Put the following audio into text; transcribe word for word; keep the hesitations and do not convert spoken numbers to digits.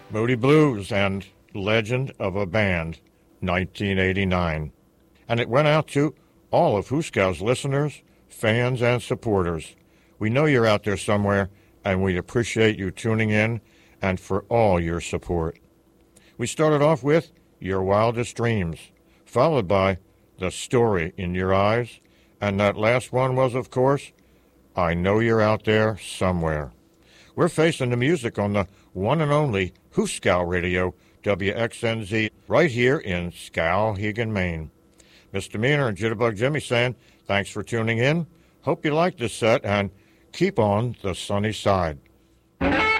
Moody Blues and Legend of a Band, nineteen eighty-nine. And it went out to all of Hooskow's listeners, fans, and supporters. We know you're out there somewhere, and we appreciate you tuning in and for all your support. We started off with Your Wildest Dreams, followed by The Story in Your Eyes, and that last one was, of course, I Know You're Out There Somewhere. We're facing the music on the one and only Hooskow Radio, W X N Z, right here in Skowhegan, Maine. Mister Meaner and Jitterbug Jimmy saying, thanks for tuning in. Hope you like this set, and keep on the sunny side.